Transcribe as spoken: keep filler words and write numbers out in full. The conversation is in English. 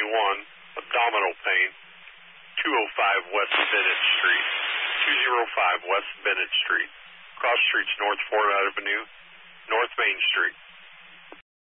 one, abdominal pain, two oh five West Bennett Street, two oh five West Bennett Street, cross streets North Fort Avenue, North Main Street.